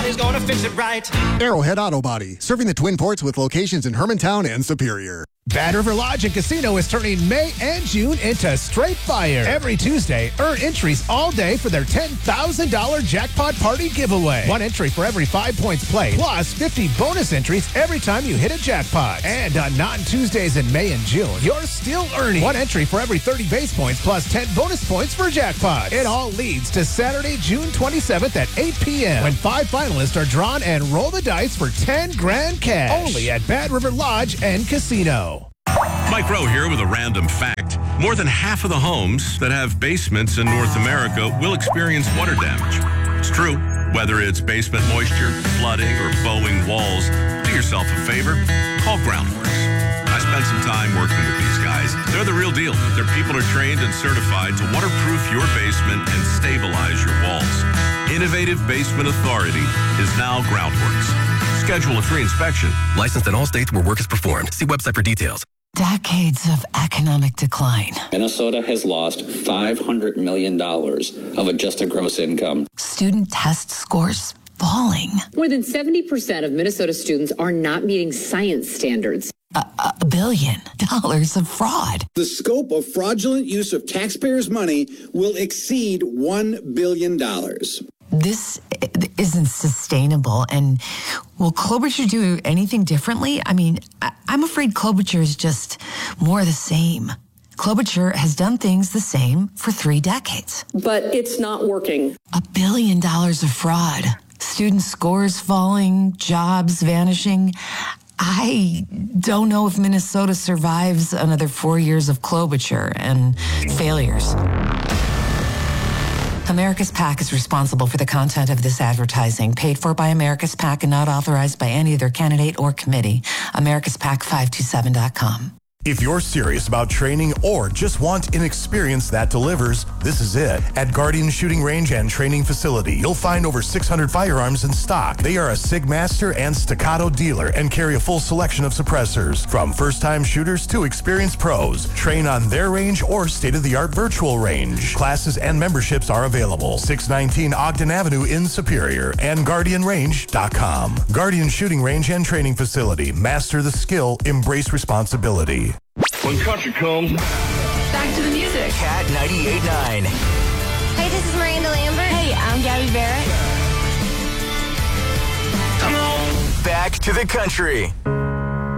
Somebody's gonna fix it right. Arrowhead Auto Body, serving the Twin Ports with locations in Hermantown and Superior. Bad River Lodge and Casino is turning May and June into straight fire. Every Tuesday, earn entries all day for their $10,000 jackpot party giveaway. One entry for every 5 points played, plus 50 bonus entries every time you hit a jackpot. And on non-Tuesdays in May and June, you're still earning one entry for every 30 base points, plus 10 bonus points for jackpots. It all leads to Saturday, June 27th at 8 p.m. when 5 finalists are drawn and roll the dice for 10 grand cash. Only at Bad River Lodge and Casino. Mike Rowe here with a random fact. More than half of the homes that have basements in North America will experience water damage. It's true. Whether it's basement moisture, flooding, or bowing walls, do yourself a favor. Call Groundworks. I spent some time working with these guys. They're the real deal. Their people are trained and certified to waterproof your basement and stabilize your walls. Innovative Basement Authority is now Groundworks. Schedule a free inspection. Licensed in all states where work is performed. See website for details. Decades of economic decline. Minnesota has lost $500 million of adjusted gross income. Student test scores falling. More than 70% of Minnesota students are not meeting science standards. $1 billion of fraud. The scope of fraudulent use of taxpayers' money will exceed $1 billion. This isn't sustainable. And will Klobuchar do anything differently? I mean, I'm afraid Klobuchar is just more of the same. Klobuchar has done things the same for 3 decades. But it's not working. $1 billion of fraud. Student scores falling, jobs vanishing. I don't know if Minnesota survives another 4 years of Klobuchar and failures. America's PAC is responsible for the content of this advertising, paid for by America's PAC and not authorized by any other candidate or committee. AmericasPAC527.com. If you're serious about training or just want an experience that delivers, this is it. At Guardian Shooting Range and Training Facility, you'll find over 600 firearms in stock. They are a SIG Master and Staccato dealer and carry a full selection of suppressors. From first-time shooters to experienced pros, train on their range or state-of-the-art virtual range. Classes and memberships are available. 619 Ogden Avenue in Superior and GuardianRange.com. Guardian Shooting Range and Training Facility. Master the skill, embrace responsibility. When country comes, back to the music. Cat 98.9. Hey, this is Miranda Lambert. Hey, I'm Gabby Barrett. Come on. Back to the country.